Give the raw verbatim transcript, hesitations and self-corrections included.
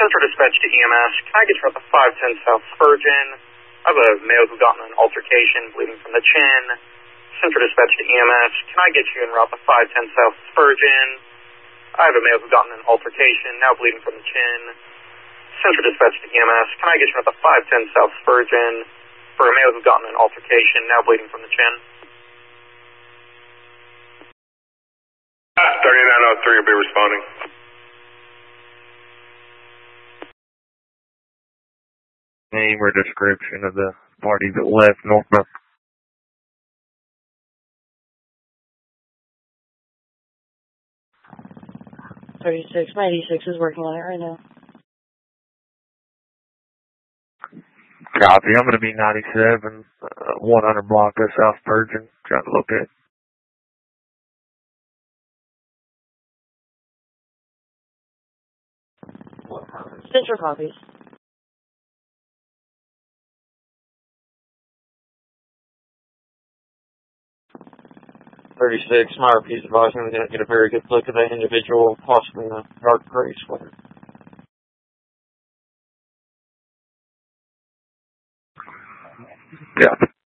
Central Dispatch to E M S. Can I get you at the five ten South Spurgeon? I have a male who got in an altercation, bleeding from the chin. Central Dispatch to E M S. Can I get you en route to five ten South Spurgeon? I have a male who got in an altercation, now bleeding from the chin. Central Dispatch to E M S. Can I get you at the five ten South Spurgeon for a male who got in an altercation, now bleeding from the chin? thirty-nine oh three will be responding. Name or description of the party that left northbound. thirty-six, ninety-six is working on it right now. Copy. I'm going to be ninety-seven, uh, one hundred block of South Spurgeon, trying to locate. Central copies. thirty-six, my repeat advice, I'm going to get a very good look at that individual, possibly in a dark gray sweater. Yeah.